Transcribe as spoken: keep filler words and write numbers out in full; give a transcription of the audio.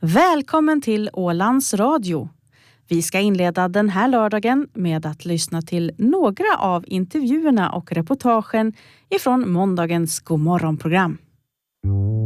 Välkommen till Ålands Radio. Vi ska inleda den här lördagen med att lyssna till några av intervjuerna och reportagen ifrån måndagens Godmorgonprogram.